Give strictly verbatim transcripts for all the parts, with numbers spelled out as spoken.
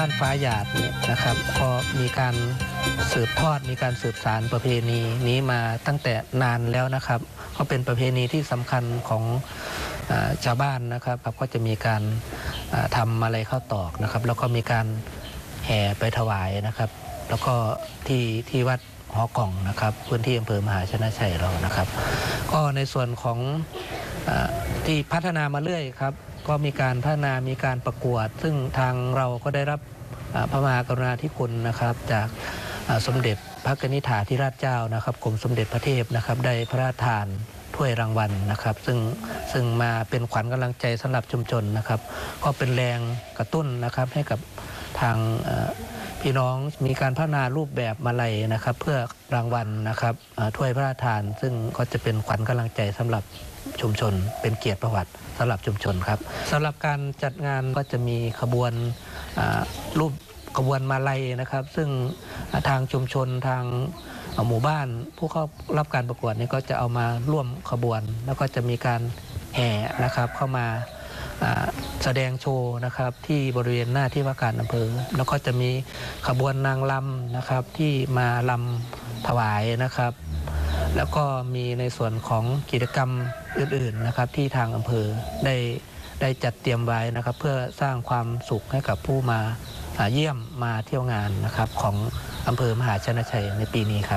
บ้านฟ้าหยาดเนี่ยนะครับก็มีการสืบทอดมีการสืบสานประเพณีนี้มาตั้งแต่นานแล้วนะครับก็เป็นประเพณีที่สำคัญของชาวบ้านนะครับก็จะมีการทำอะไรข้าวตอกนะครับแล้วก็มีการแห่ไปถวายนะครับแล้วก็ที่ที่วัดหอกล่องนะครับพื้นที่อำเภอมหาชนะชัยเรานะครับก็ในส่วนของที่พัฒนามาเรื่อยครับก็มีการพัฒนามีการประกวดซึ่งทางเราก็ได้รับพระมหากรุณาธิคุณนะครับจากสมเด็จพระนิธิถาธิราชเจ้านะครับกรมสมเด็จพระเทพนะครับได้พระราชทานถ้วยรางวัลนะครับซึ่งซึ่งมาเป็นขวัญกำลังใจสำหรับชุมชนนะครับก็เป็นแรงกระตุ้นนะครับให้กับทางพี่น้องมีการพัฒนารูปแบบมาลัยนะครับเพื่อรางวัลนะครับถ้วยพระราชทานซึ่งก็จะเป็นขวัญกำลังใจสำหรับชุมชนเป็นเกียรติประวัติสำหรับชุมชนครับสำหรับการจัดงานก็จะมีขบวนรูปขบวนมาลัยนะครับซึ่งทางชุมชนทางหมู่บ้านผู้เข้ารับการประกวดนี้ก็จะเอามาร่วมขบวนแล้วก็จะมีการแห่นะครับเข้ามาแสดงโชว์นะครับที่บริเวณหน้าที่ว่าการอำเภอแล้วก็จะมีขบวนนางรำนะครับที่มาลำถวายนะครับแล้วก็มีในส่วนของกิจกรรมอื่นๆนะครับที่ทางอำเภอได้ได้จัดเตรียมไว้นะครับเพื่อสร้างความสุขให้กับผู้มาเยี่ยมมาเที่ยวงานนะครับของอำเภอมหาชนะชัยในปีนี้ครับ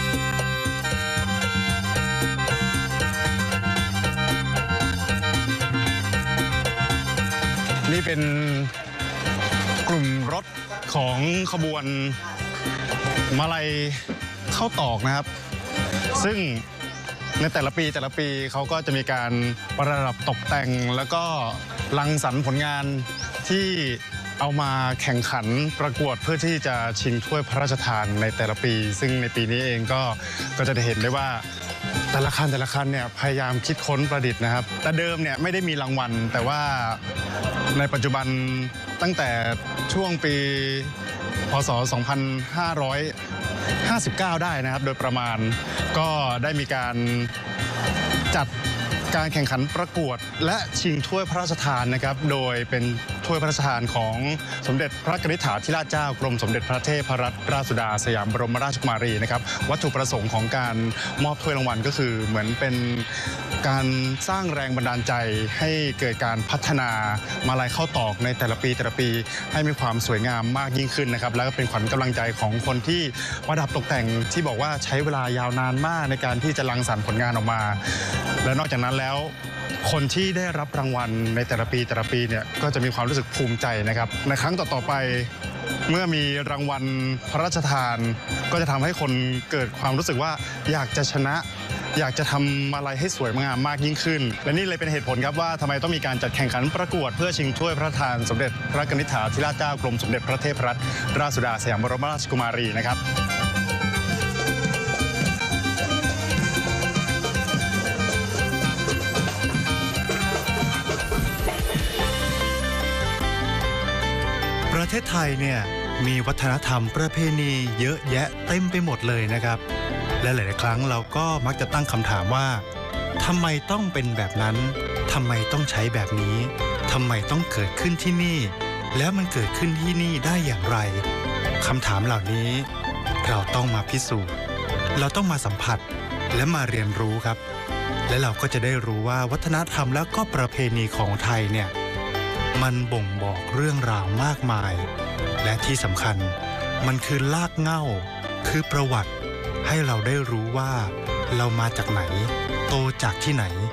นี่เป็นกลุ่มรถของขบวนมาลัยข้าวตอกนะครับซึ่งในแต่ละปีแต่ละปีเขาก็จะมีการประดับตกแต่งแล้วก็รังสรรค์ผลงานที่เอามาแข่งขันประกวดเพื่อที่จะชิงถ้วยพระราชทานในแต่ละปีซึ่งในปีนี้เองก็ก็จะได้เห็นได้ว่าแต่ละคันแต่ละคันเนี่ยพยายามคิดค้นประดิษฐ์นะครับแต่เดิมเนี่ยไม่ได้มีรางวัลแต่ว่าในปัจจุบันตั้งแต่ช่วงปีพ.ศ. สองพันห้าร้อยห้าสิบเก้าได้นะครับโดยประมาณก็ได้มีการจัดการแข่งขันประกวดและชิงถ้วยพระราชทานนะครับโดยเป็นถ้วยพระราชทานของสมเด็จพระนิธิถาธิราชเจ้ากรมสมเด็จพระเทพรัตนราชสุดาสยามบรมราชกุมารีนะครับวัตถุประสงค์ของการมอบถ้วยรางวัลก็คือเหมือนเป็นการสร้างแรงบันดาลใจให้เกิดการพัฒนามาลัยข้าวตอกในแต่ละปีแต่ละปีให้มีความสวยงามมากยิ่งขึ้นนะครับแล้วก็เป็นขวัญกำลังใจของคนที่ประดับตกแต่งที่บอกว่าใช้เวลายาวนานมากในการที่จะรังสรรค์ผลงานออกมาและนอกจากนั้นแล้วคนที่ได้รับรางวัลในแต่ละปีแต่ละปีเนี่ยก็จะมีความรู้สึกภูมิใจนะครับในครั้งต่อๆไปเมื่อมีรางวัลพระราชทานก็จะทำให้คนเกิดความรู้สึกว่าอยากจะชนะอยากจะทำอะไรให้สวยงามมากยิ่งขึ้นและนี่เลยเป็นเหตุผลครับว่าทำไมต้องมีการจัดแข่งขันประกวดเพื่อชิงถ้วยพระราชทานสมเด็จพระนิธิถาธิราชเจ้ากรมสมเด็จพระเทพรัตนราชสุดาสยามบรมราชกุมารีนะครับประเทศไทยเนี่ยมีวัฒนธรรมประเพณีเยอะแยะเต็มไปหมดเลยนะครับและหลายๆครั้งเราก็มักจะตั้งคำถามว่าทำไมต้องเป็นแบบนั้นทำไมต้องใช้แบบนี้ทำไมต้องเกิดขึ้นที่นี่แล้วมันเกิดขึ้นที่นี่ได้อย่างไรคำถามเหล่านี้เราต้องมาพิสูจน์เราต้องมาสัมผัสและมาเรียนรู้ครับและเราก็จะได้รู้ว่าวัฒนธรรมและก็ประเพณีของไทยเนี่ยมันบ่งบอกเรื่องราวมากมายและที่สำคัญมันคือรากเหง้าคือประวัติให้เราได้รู้ว่าเรามาจากไหนโตจากที่ไหน